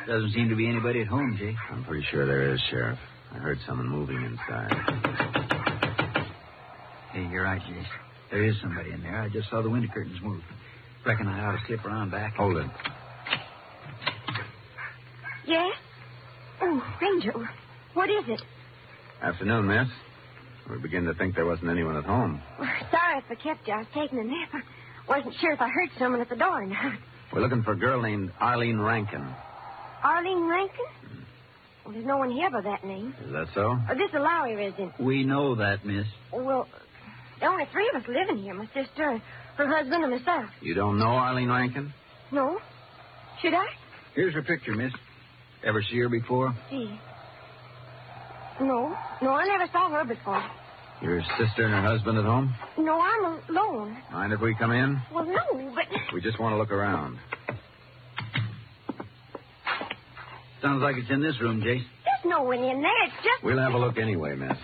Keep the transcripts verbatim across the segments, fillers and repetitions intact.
Doesn't seem to be anybody at home, Jake. I'm pretty sure there is, Sheriff. I heard someone moving inside. Hey, you're right, Jake. There is somebody in there. I just saw the window curtains move. Reckon I ought to slip around back. Hold it. Yes? Oh, Ranger, what is it? Afternoon, miss. We begin to think there wasn't anyone at home. Well, sorry if I kept you. I was taking a nap. I wasn't sure if I heard someone at the door or not. We're looking for a girl named Arlene Rankin. Arlene Rankin? Well, there's no one here by that name. Is that so? Uh, this is a Lowry resident. We know that, miss. Well, there are only three of us living here. My sister, her husband, and myself. You don't know Arlene Rankin? No. Should I? Here's her picture, miss. Ever see her before? See. No. No, I never saw her before. Your sister and her husband at home? No, I'm alone. Mind if we come in? Well, no, but... We just want to look around. Sounds like it's in this room, Jace. There's no one in there. It's just... We'll have a look anyway, miss.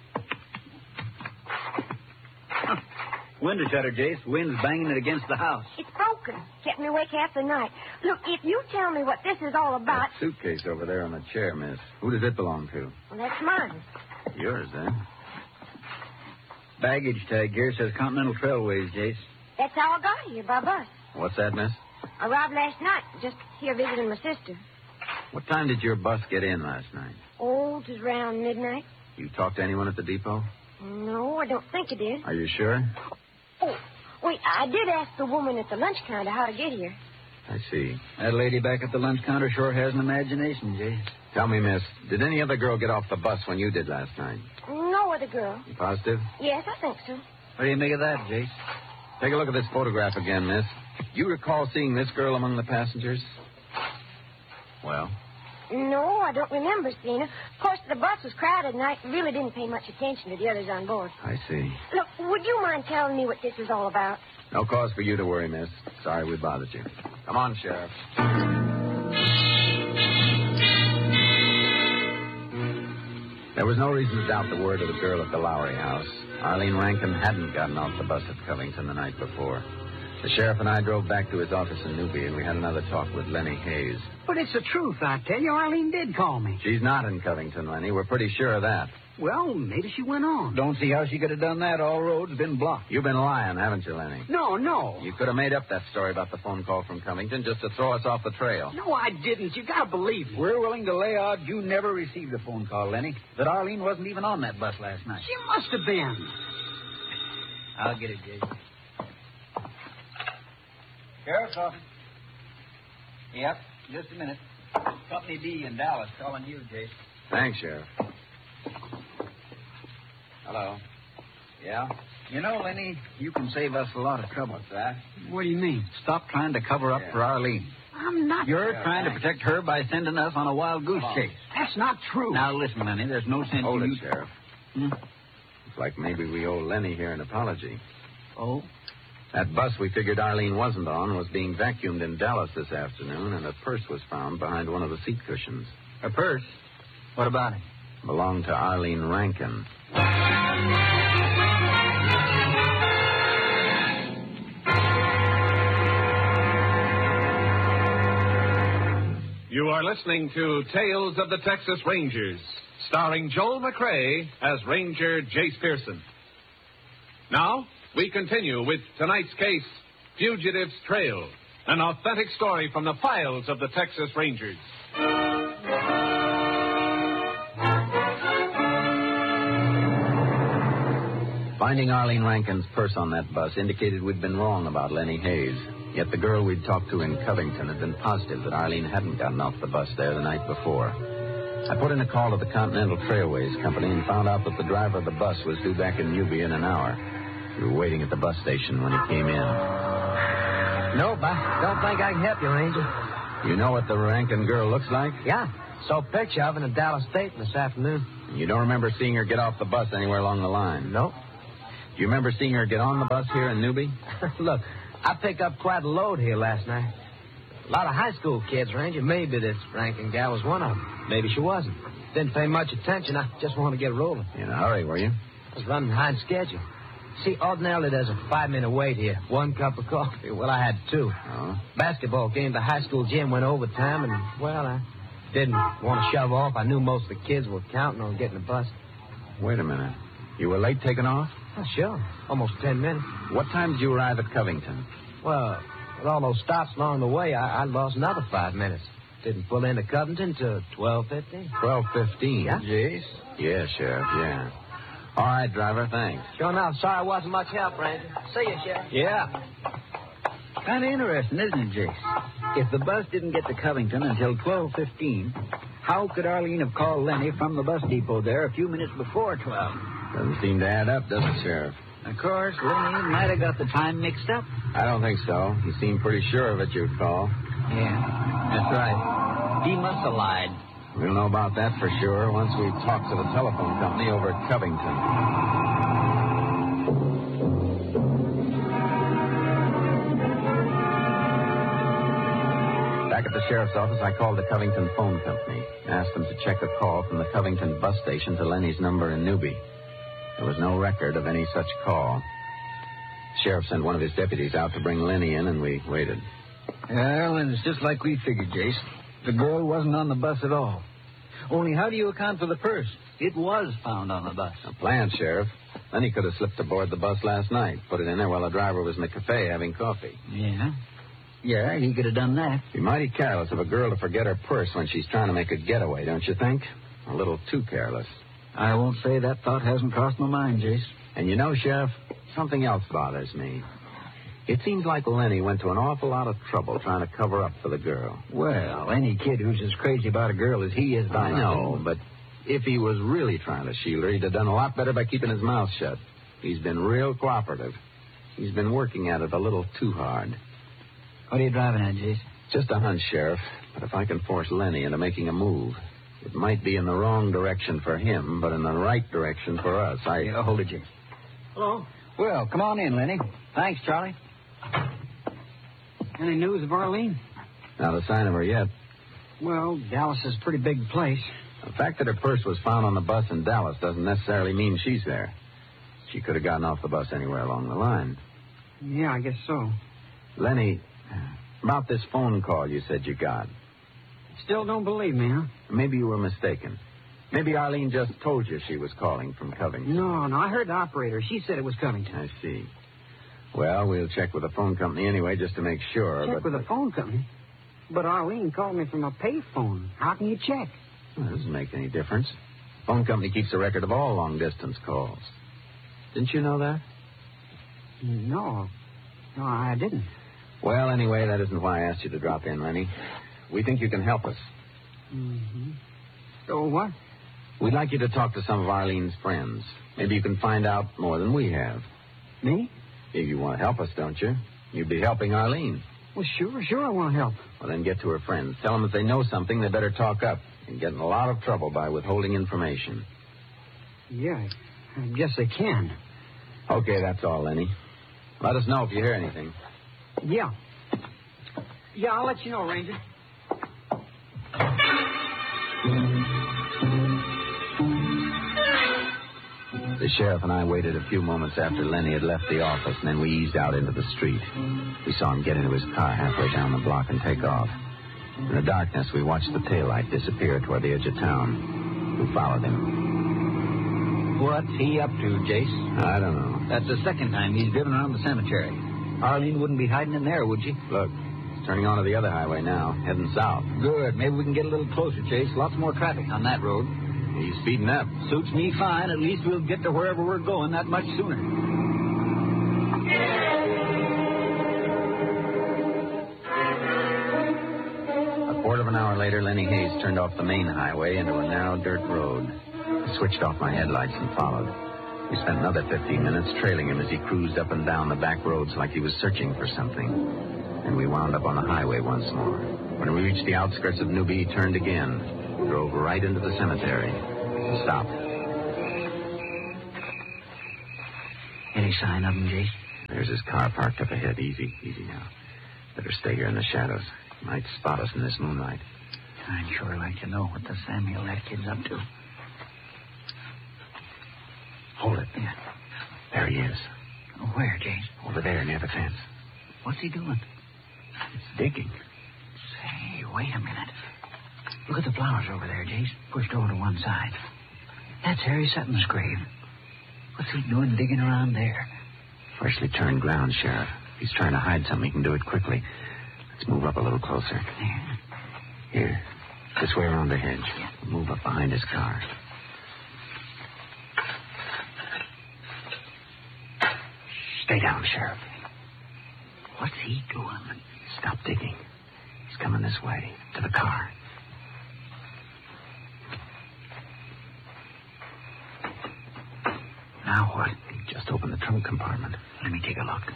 Huh. Window shutter, Jace. Wind's banging it against the house. It's broken. Kept me awake half the night. Look, if you tell me what this is all about... That suitcase over there on the chair, miss. Who does it belong to? Well, that's mine. Yours, then. Baggage tag here says Continental Trailways, Jace. That's how I got here, by bus. What's that, miss? I arrived last night, just here visiting my sister. What time did your bus get in last night? Oh, it was around midnight. You talked to anyone at the depot? No, I don't think I did. Are you sure? Oh, wait, I did ask the woman at the lunch counter how to get here. I see. That lady back at the lunch counter sure has an imagination, Jace. Tell me, miss, did any other girl get off the bus when you did last night? No other girl. You positive? Yes, I think so. What do you make of that, Jace? Take a look at this photograph again, miss. Do you recall seeing this girl among the passengers? Well? No, I don't remember seeing her. Of course, the bus was crowded, and I really didn't pay much attention to the others on board. I see. Look, would you mind telling me what this is all about? No cause for you to worry, miss. Sorry we bothered you. Come on, Sheriff. There was no reason to doubt the word of the girl at the Lowry house. Arlene Rankin hadn't gotten off the bus at Covington the night before. The sheriff and I drove back to his office in Newby, and we had another talk with Lenny Hayes. But it's the truth, I tell you. Arlene did call me. She's not in Covington, Lenny. We're pretty sure of that. Well, maybe she went on. Don't see how she could have done that. All roads been blocked. You've been lying, haven't you, Lenny? No, no. You could have made up that story about the phone call from Covington just to throw us off the trail. No, I didn't. You gotta believe me. We're willing to lay odds you never received a phone call, Lenny. That Arlene wasn't even on that bus last night. She must have been. I'll get it, Jake. Sheriff's office. Yep, just a minute. Company D in Dallas calling you, Jake. Thanks, Sheriff. Hello. Yeah? You know, Lenny, you can save us a lot of trouble. What's that? What do you mean? Stop trying to cover up Yeah. for Arlene. I'm not... You're Yeah, trying thanks. to protect her by sending us on a wild goose Come on. chase. That's not true. Now, listen, Lenny, there's no sense Hold in it, you... Sheriff. Hmm? It's like maybe we owe Lenny here an apology. Oh? That bus we figured Arlene wasn't on was being vacuumed in Dallas this afternoon, and a purse was found behind one of the seat cushions. A purse? What about it? Belonged to Arlene Rankin. You are listening to Tales of the Texas Rangers, starring Joel McRae as Ranger Jace Pearson. Now, we continue with tonight's case, Fugitive's Trail, an authentic story from the files of the Texas Rangers. Finding Arlene Rankin's purse on that bus indicated we'd been wrong about Lenny Hayes. Yet the girl we'd talked to in Covington had been positive that Arlene hadn't gotten off the bus there the night before. I put in a call to the Continental Trailways Company and found out that the driver of the bus was due back in Newby in an hour. We were waiting at the bus station when he came in. Nope, I don't think I can help you, Ranger. You know what the Rankin girl looks like? Yeah, saw a picture of her in the Dallas State this afternoon. You don't remember seeing her get off the bus anywhere along the line? Nope. Do you remember seeing her get on the bus here in Newby? Look, I picked up quite a load here last night. A lot of high school kids, Ranger. Maybe this Rankin gal was one of them. Maybe she wasn't. Didn't pay much attention. I just wanted to get rolling. In a hurry, were you? I was running behind schedule. See, ordinarily there's a five-minute wait here. One cup of coffee. Well, I had two. Oh? Basketball game, the high school gym went overtime, and, well, I didn't want to shove off. I knew most of the kids were counting on getting the bus. Wait a minute. You were late taking off? Oh, sure. Almost ten minutes. What time did you arrive at Covington? Well, with all those stops along the way, I, I lost another five minutes. Didn't pull into Covington till twelve fifteen. twelve fifteen. Yeah? Jace? Yeah, Sheriff, yeah. All right, driver, thanks. Sure enough. Sorry I wasn't much help, Ranger. See you, Sheriff. Yeah. Kind of interesting, isn't it, Jace? If the bus didn't get to Covington until twelve fifteen, how could Arlene have called Lenny from the bus depot there a few minutes before twelve? Doesn't seem to add up, does it, Sheriff? Of course, Lenny might have got the time mixed up. I don't think so. He seemed pretty sure of it, you'd call. Yeah, that's right. He must have lied. We'll know about that for sure once we talk to the telephone company over at Covington. Back at the sheriff's office, I called the Covington phone company. Asked them to check a call from the Covington bus station to Lenny's number in Newby. There was no record of any such call. The sheriff sent one of his deputies out to bring Lenny in, and we waited. Well, and it's just like we figured, Jace. The girl wasn't on the bus at all. Only how do you account for the purse? It was found on the bus. A plan, Sheriff. Lenny could have slipped aboard the bus last night, put it in there while the driver was in the cafe having coffee. Yeah. Yeah, he could have done that. Be mighty careless of a girl to forget her purse when she's trying to make a getaway, don't you think? A little too careless. I won't say that thought hasn't crossed my mind, Jace. And you know, Sheriff, something else bothers me. It seems like Lenny went to an awful lot of trouble trying to cover up for the girl. Well, any kid who's as crazy about a girl as he is about I know, but if he was really trying to shield her, he'd have done a lot better by keeping his mouth shut. He's been real cooperative. He's been working at it a little too hard. What are you driving at, Jace? Just a hunch, Sheriff. But if I can force Lenny into making a move, it might be in the wrong direction for him, but in the right direction for us. I... Yeah, hold it, Jace. Hello? Well, come on in, Lenny. Thanks, Charlie. Any news of Arlene? Not a sign of her yet. Well, Dallas is a pretty big place. The fact that her purse was found on the bus in Dallas doesn't necessarily mean she's there. She could have gotten off the bus anywhere along the line. Yeah, I guess so. Lenny, about this phone call you said you got. Still don't believe me, huh? Maybe you were mistaken. Maybe Arlene just told you she was calling from Covington. No, no, I heard the operator. She said it was Covington. I see. Well, we'll check with the phone company anyway, just to make sure. Check but, with the phone company? But Arlene called me from a payphone. How can you check? Well, it doesn't make any difference. The phone company keeps a record of all long-distance calls. Didn't you know that? No. No, I didn't. Well, anyway, that isn't why I asked you to drop in, Lenny. We think you can help us. Mm-hmm. So what? We'd like you to talk to some of Arlene's friends. Maybe you can find out more than we have. Me? If you want to help us, don't you? You'd be helping Arlene. Well, sure, sure I want to help. Well, then get to her friends. Tell them if they know something, they better talk up. And get in a lot of trouble by withholding information. Yeah, I guess they can. Okay, that's all, Lenny. Let us know if you hear anything. Yeah. Yeah, I'll let you know, Ranger. The sheriff and I waited a few moments after Lenny had left the office, and then we eased out into the street. We saw him get into his car halfway down the block and take off. In the darkness, we watched the taillight disappear toward the edge of town. We followed him. What's he up to, Jace? I don't know. That's the second time he's driven around the cemetery. Arlene wouldn't be hiding in there, would she? Look, he's turning onto the other highway now, heading south. Good. Maybe we can get a little closer, Chase. Lots more traffic on that road. He's speeding up. Suits me fine. At least we'll get to wherever we're going that much sooner. A quarter of an hour later, Lenny Hayes turned off the main highway into a narrow dirt road. I switched off my headlights and followed. We spent another fifteen minutes trailing him as he cruised up and down the back roads like he was searching for something. And we wound up on the highway once more. When we reached the outskirts of Newby, he turned again. Drove right into the cemetery. Stopped. Any sign of him, Jace? There's his car parked up ahead. Easy, easy now. Better stay here in the shadows. He might spot us in this moonlight. I'd sure like to know what the Samuel that kid's up to. Hold it. Yeah. There he is. Where, Jace? Over there near the fence. What's he doing? Digging. Say, wait a minute. Look at the flowers over there, Jace. Pushed over to one side. That's Harry Sutton's grave. What's he doing digging around there? Freshly turned ground, Sheriff. If he's trying to hide something, he can do it quickly. Let's move up a little closer. There. Here. This way around the hedge. Move up behind his car. Stay down, Sheriff. What's he doing? Stop digging. He's coming this way, to the car. Now what? He just opened the trunk compartment. Let me take a look.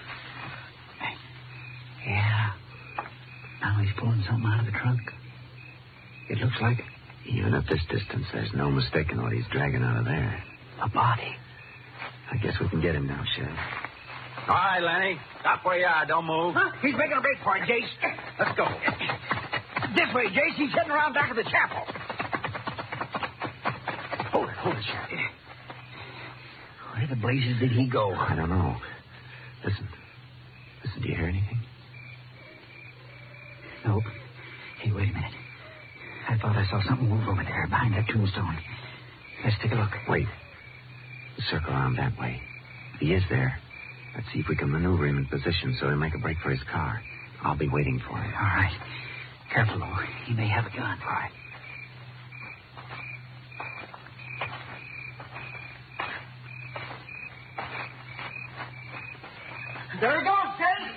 Yeah. Now he's pulling something out of the trunk. It looks like... Even at this distance, there's no mistaking what he's dragging out of there. a body. I guess we can get him now, Sheriff. All right, Lenny. Stop where you are. Don't move. Huh? He's making a break for it, Jace. Let's go. This way, Jace. He's heading around back of the chapel. Hold it, hold it, Sheriff. Where the blazes did he go? I don't know. Listen. Listen, do you hear anything? Nope. Hey, wait a minute. I thought I saw something move over there behind that tombstone. Let's take a look. Wait. Circle around that way. If he is there, let's see if we can maneuver him in position so he'll make a break for his car. I'll be waiting for him. All right. Careful, though. He may have a gun. All right. There he goes, Jake.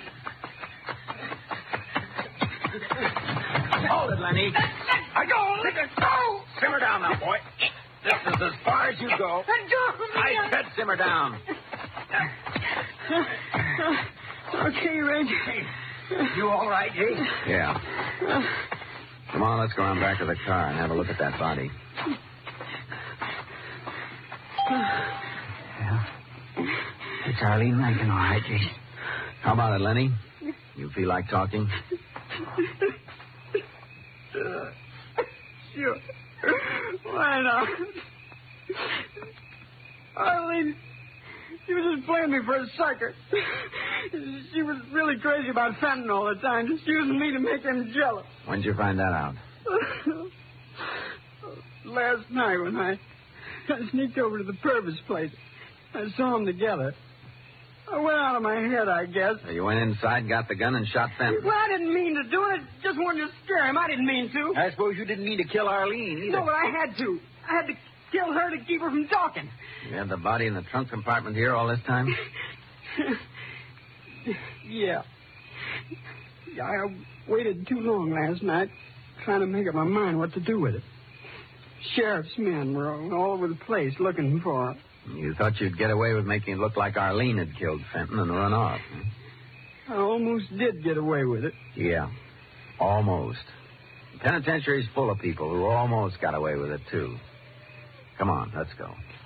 Hold it, Lenny. I go. Let it go. Simmer down now, boy. This is as far as you go. I said simmer down. Okay, Ranger. You all right, Jake? Yeah. Come on, let's go around back of the car and have a look at that body. Yeah. It's Arlene Rankin, all right, Jake. How about it, Lenny? You feel like talking? Uh, sure. Why not? Arlene, she was just playing me for a sucker. She was really crazy about Fenton all the time, just using me to make him jealous. When'd you find that out? Last night when I, I sneaked over to the Purvis place, I saw them together. I went out of my head, I guess. So you went inside, got the gun, and shot Fenton. Well, I didn't mean to do it. I just wanted to scare him. I didn't mean to. I suppose you didn't mean to kill Arlene either. No, but I had to. I had to kill her to keep her from talking. You had the body in the trunk compartment here all this time? Yeah. Yeah, I waited too long last night trying to make up my mind what to do with it. Sheriff's men were all over the place looking for her. You thought you'd get away with making it look like Arlene had killed Fenton and run off. Huh? I almost did get away with it. Yeah, almost. The penitentiary's full of people who almost got away with it, too. Come on, let's go.